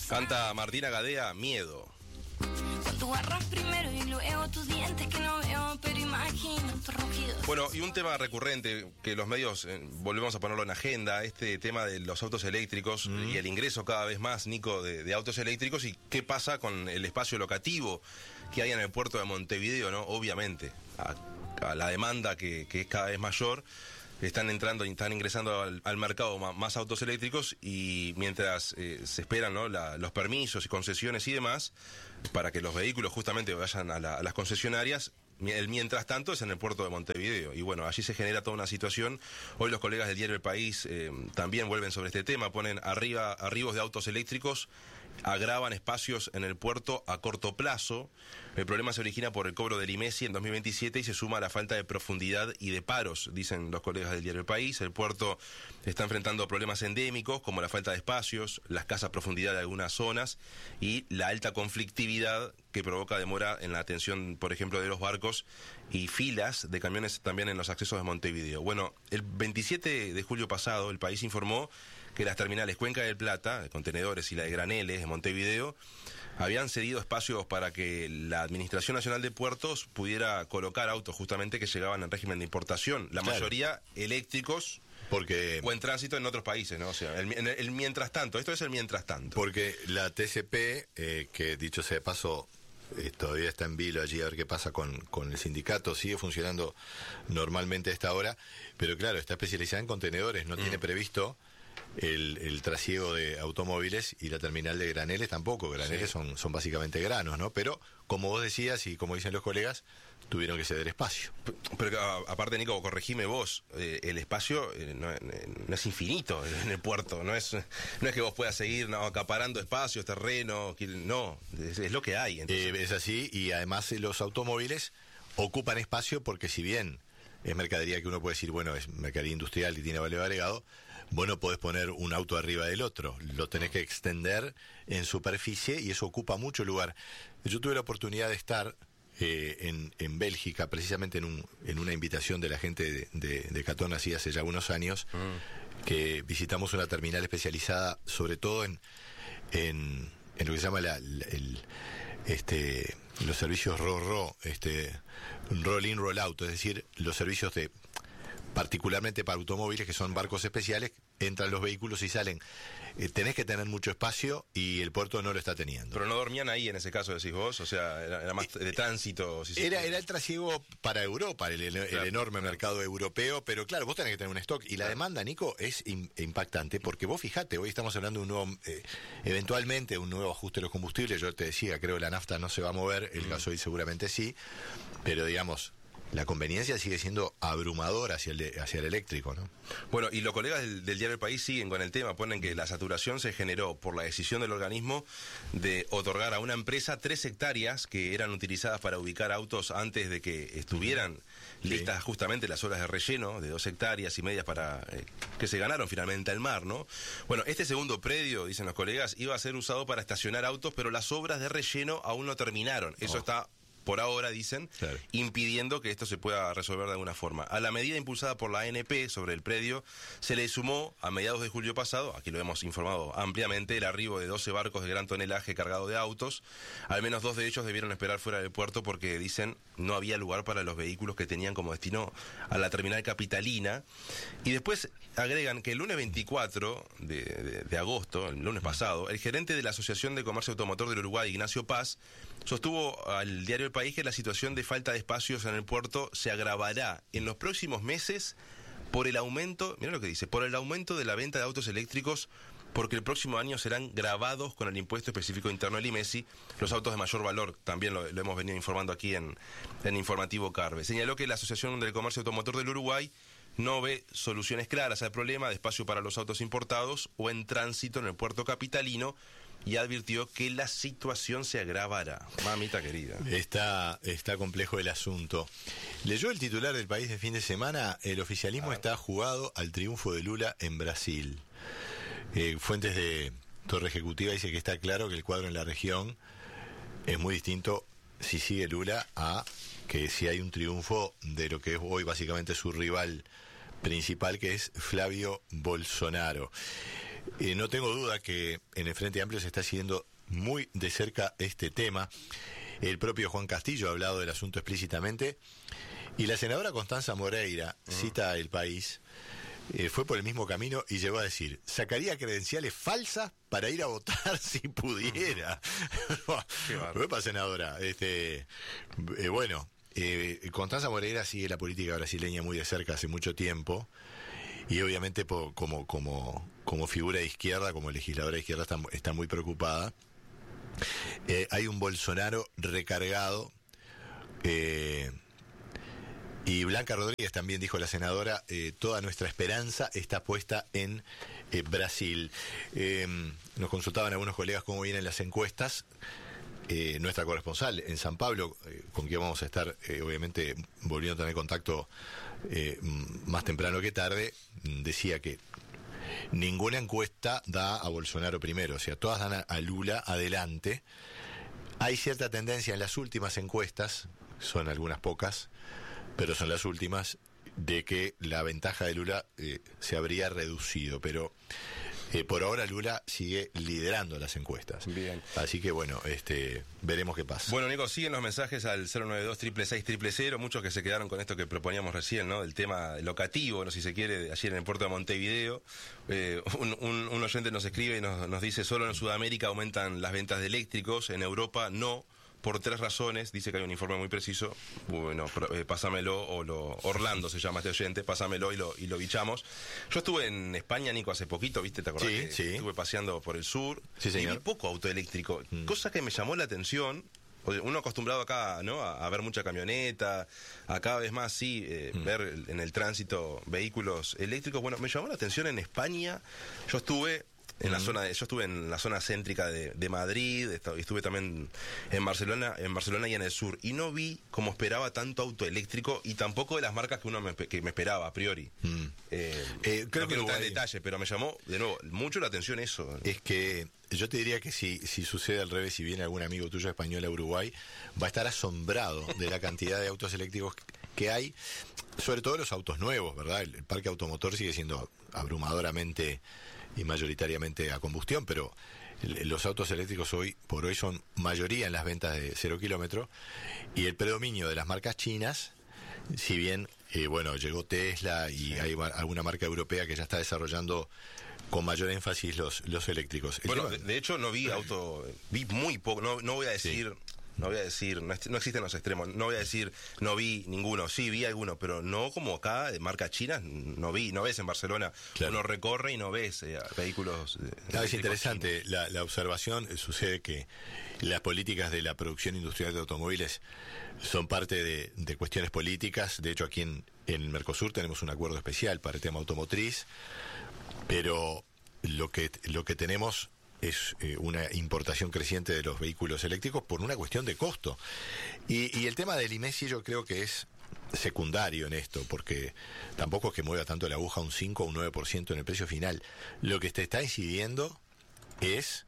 Canta Martina Gadea, Miedo. Tú agarras primero y luego tus dientes que no veo, pero imagino tus rugidos. Bueno, y un tema recurrente que los medios volvemos a ponerlo en agenda, este tema de los autos eléctricos y el ingreso cada vez más, Nico, de autos eléctricos y qué pasa con el espacio locativo que hay en el puerto de Montevideo, ¿no? Obviamente, a la demanda que es cada vez mayor. Están ingresando al mercado más autos eléctricos y mientras se esperan, ¿no?, los permisos y concesiones y demás para que los vehículos justamente vayan a las concesionarias, el mientras tanto es en el puerto de Montevideo y bueno, allí se genera toda una situación. Hoy los colegas del diario El País también vuelven sobre este tema, ponen arribos de autos eléctricos agravan espacios en el puerto a corto plazo. El problema se origina por el cobro del IMESI en 2027 y se suma a la falta de profundidad y de paros, dicen los colegas del diario El País. El puerto está enfrentando problemas endémicos como la falta de espacios, la escasa profundidad de algunas zonas y la alta conflictividad que provoca demora en la atención, por ejemplo, de los barcos y filas de camiones también en los accesos de Montevideo. Bueno, el 27 de julio pasado, El País informó que las terminales Cuenca del Plata, de contenedores, y la de Graneles, de Montevideo, habían cedido espacios para que la Administración Nacional de Puertos pudiera colocar autos justamente que llegaban en régimen de importación, la mayoría eléctricos, o en tránsito en otros países, ¿no? O sea, el mientras tanto, esto es el mientras tanto. Porque la TCP, que dicho sea de paso, todavía está en vilo allí a ver qué pasa con el sindicato, sigue funcionando normalmente a esta hora, pero claro, está especializada en contenedores, no tiene previsto el trasiego de automóviles, y la terminal de Graneles tampoco. Graneles son básicamente granos, ¿no? Pero, como vos decías y como dicen los colegas, tuvieron que ceder espacio. Pero aparte, Nico, corregime vos, el espacio no es infinito en el puerto, no es que vos puedas seguir acaparando espacios, terreno, no, es lo que hay. Es así, y además los automóviles ocupan espacio porque, si bien es mercadería que uno puede decir, bueno, es mercadería industrial y tiene valor agregado, vos no podés poner un auto arriba del otro, lo tenés que extender en superficie y eso ocupa mucho lugar. Yo tuve la oportunidad de estar en Bélgica, precisamente en una invitación de la gente de Catón, así hace ya unos años, que visitamos una terminal especializada sobre todo en lo que se llama los servicios RoRo, roll in, roll out, es decir, los servicios particularmente para automóviles, que son barcos especiales, entran los vehículos y salen. Tenés que tener mucho espacio y el puerto no lo está teniendo. Pero no dormían ahí en ese caso, decís vos, o sea, era más de tránsito. Era el trasiego para Europa, el enorme mercado europeo, pero claro, vos tenés que tener un stock, y la demanda, Nico, es impactante, porque vos fijate, hoy estamos hablando de un nuevo, eventualmente un nuevo ajuste de los combustibles. Yo te decía, creo que la nafta no se va a mover, el gasoil seguramente sí, pero digamos, la conveniencia sigue siendo abrumadora hacia el eléctrico, ¿no? Bueno, y los colegas del diario El País siguen con el tema, ponen que la saturación se generó por la decisión del organismo de otorgar a una empresa 3 hectáreas que eran utilizadas para ubicar autos antes de que estuvieran listas justamente las horas de relleno de 2 hectáreas y medias para que se ganaron finalmente al mar, ¿no? Bueno, este segundo predio, dicen los colegas, iba a ser usado para estacionar autos, pero las obras de relleno aún no terminaron. Eso está por ahora, dicen, impidiendo que esto se pueda resolver de alguna forma. A la medida impulsada por la ANP sobre el predio, se le sumó a mediados de julio pasado, aquí lo hemos informado ampliamente, el arribo de 12 barcos de gran tonelaje cargados de autos. Al menos 2 de ellos debieron esperar fuera del puerto porque, dicen, no había lugar para los vehículos que tenían como destino a la terminal capitalina. Y después agregan que el lunes 24 de agosto, el lunes pasado, el gerente de la Asociación de Comercio Automotor del Uruguay, Ignacio Paz, sostuvo al diario El País que la situación de falta de espacios en el puerto se agravará en los próximos meses por el aumento, mira lo que dice, por el aumento de la venta de autos eléctricos, porque el próximo año serán gravados con el impuesto específico interno del IMESI los autos de mayor valor. También lo hemos venido informando aquí en Informativo Carve. Señaló que la Asociación del Comercio Automotor del Uruguay no ve soluciones claras al problema de espacio para los autos importados o en tránsito en el puerto capitalino, y advirtió que la situación se agravará. Mamita querida. Está complejo el asunto. Leyó el titular del País de fin de semana: el oficialismo está jugado al triunfo de Lula en Brasil. Fuentes de Torre Ejecutiva dice que está claro que el cuadro en la región es muy distinto si sigue Lula a que si hay un triunfo de lo que es hoy básicamente su rival principal, que es Flavio Bolsonaro. No tengo duda que en el Frente Amplio se está siguiendo muy de cerca este tema. El propio Juan Castillo ha hablado del asunto explícitamente. Y la senadora Constanza Moreira, cita El País, fue por el mismo camino y llegó a decir: sacaría credenciales falsas para ir a votar si pudiera. Uepa, senadora. Constanza Moreira sigue la política brasileña muy de cerca hace mucho tiempo. Y obviamente como figura de izquierda, como legisladora de izquierda, está muy preocupada. Hay un Bolsonaro recargado. Y Blanca Rodríguez también, dijo la senadora, toda nuestra esperanza está puesta en Brasil. Nos consultaban algunos colegas cómo vienen las encuestas. Nuestra corresponsal en San Pablo, con quien vamos a estar, obviamente, volviendo a tener contacto más temprano que tarde, decía que ninguna encuesta da a Bolsonaro primero, o sea, todas dan a Lula adelante. Hay cierta tendencia en las últimas encuestas, son algunas pocas, pero son las últimas, de que la ventaja de Lula se habría reducido, pero por ahora Lula sigue liderando las encuestas. Bien. Así que bueno, veremos qué pasa. Bueno, Nico, siguen los mensajes al 092-666-000, muchos que se quedaron con esto que proponíamos recién, ¿no? El tema locativo, no si se quiere, de ayer en el puerto de Montevideo. Un oyente nos escribe y nos dice: solo en Sudamérica aumentan las ventas de eléctricos, en Europa no. Por 3 razones, dice que hay un informe muy preciso. Bueno, pásamelo, Orlando se llama este oyente, pásamelo y lo bichamos. Yo estuve en España, Nico, hace poquito, ¿viste? ¿Te acordás? Sí. Estuve paseando por el sur, Sí, señor. y vi poco auto eléctrico, cosa que me llamó la atención. Uno acostumbrado acá, ¿no?, a ver mucha camioneta, a cada vez más, sí, ver en el tránsito vehículos eléctricos. Bueno, me llamó la atención en España. Yo estuve en la zona céntrica de Madrid, estuve también en Barcelona y en el sur, y no vi, como esperaba, tanto auto eléctrico, y tampoco de las marcas que me esperaba a priori. Creo no que quiero entrar en Uruguay, detalle, pero me llamó de nuevo mucho la atención eso. es que yo te diría que si sucede al revés, si viene algún amigo tuyo español a Uruguay, va a estar asombrado de la cantidad de autos eléctricos que hay, sobre todo los autos nuevos, ¿verdad? El parque automotor sigue siendo abrumadoramente y mayoritariamente a combustión, pero los autos eléctricos hoy por hoy son mayoría en las ventas de 0 kilómetros, y el predominio de las marcas chinas, si bien llegó Tesla y hay alguna marca europea que ya está desarrollando con mayor énfasis los eléctricos. Bueno, de hecho no vi muy poco, no voy a decir... Sí. No existen los extremos. No voy a decir no vi ninguno. Sí, vi alguno, pero no como acá, de marca china, no ves en Barcelona. Claro. Uno recorre y no ves vehículos. Es interesante la observación. Sucede que las políticas de la producción industrial de automóviles son parte de cuestiones políticas. De hecho, aquí en el Mercosur tenemos un acuerdo especial para el tema automotriz, pero lo que tenemos es una importación creciente de los vehículos eléctricos por una cuestión de costo. Y el tema del IMESI yo creo que es secundario en esto, porque tampoco es que mueva tanto la aguja un 5 o un 9% en el precio final. Lo que te está incidiendo es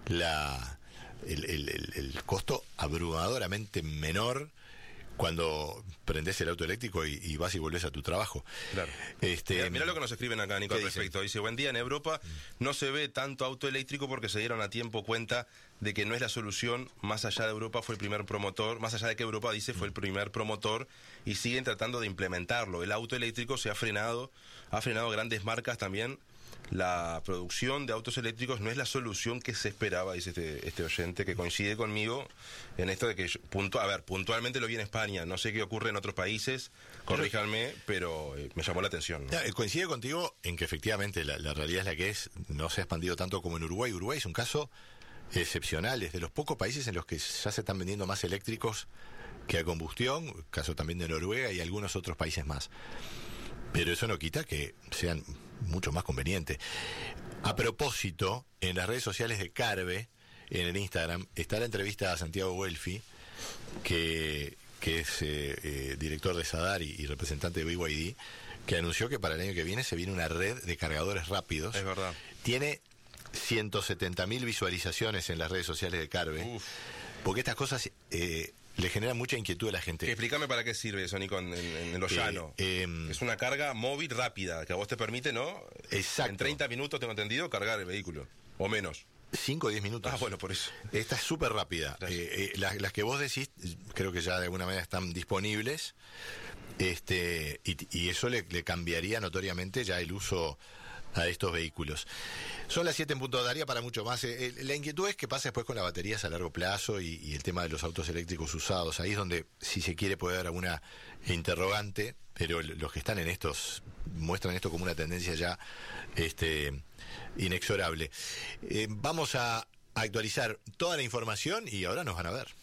el costo abrumadoramente menor cuando prendes el auto eléctrico y vas y volvés a tu trabajo. Claro. Mirá lo que nos escriben acá, Nico, al respecto. Dice: buen día, en Europa no se ve tanto auto eléctrico porque se dieron a tiempo cuenta de que no es la solución. Más allá de Europa fue el primer promotor, más allá de que Europa dice fue el primer promotor, y siguen tratando de implementarlo. El auto eléctrico ha frenado grandes marcas también. La producción de autos eléctricos no es la solución que se esperaba, dice este oyente, que coincide conmigo en esto de que puntualmente lo vi en España, no sé qué ocurre en otros países, corríjanme, pero me llamó la atención, ¿no? Coincide contigo en que efectivamente la realidad es la que es, no se ha expandido tanto como en Uruguay. Uruguay es un caso excepcional, es de los pocos países en los que ya se están vendiendo más eléctricos que a combustión, caso también de Noruega y algunos otros países más. Pero eso no quita que sean mucho más convenientes. A propósito, en las redes sociales de Carve, en el Instagram, está la entrevista a Santiago Guelfi, que es director de Sadar y representante de BYD, que anunció que para el año que viene se viene una red de cargadores rápidos. Es verdad. Tiene 170.000 visualizaciones en las redes sociales de Carve. Porque estas cosas le genera mucha inquietud a la gente. Explícame para qué sirve eso, Nico, en lo llano. Es una carga móvil rápida, que a vos te permite, ¿no? Exacto. En 30 minutos, tengo entendido, cargar el vehículo, o menos. 5 o 10 minutos. Ah, bueno, por eso. Esta es súper rápida. Las que vos decís, creo que ya de alguna manera están disponibles, y eso le cambiaría notoriamente ya el uso a estos vehículos. Son las 7 en punto, daría para mucho más. La inquietud es qué pasa después con las baterías a largo plazo y el tema de los autos eléctricos usados. Ahí es donde, si se quiere, puede haber alguna interrogante, pero los que están en estos muestran esto como una tendencia ya inexorable. Vamos a actualizar toda la información y ahora nos van a ver.